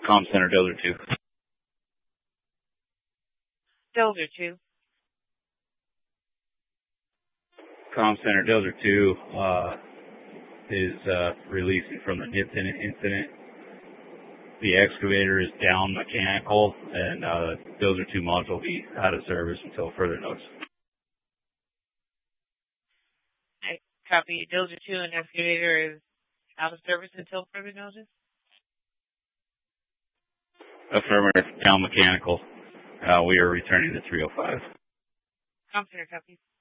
Comm Center, Dozer 2. Dozer 2. Comm Center, Dozer 2 is releasing from the incident. The excavator is down mechanical, and Dozer 2 module will be out of service until further notice. I copy. Dozer 2 and excavator is out of service until further notice? Affirmative, down mechanical. We are returning to 305. Comm Center, copy.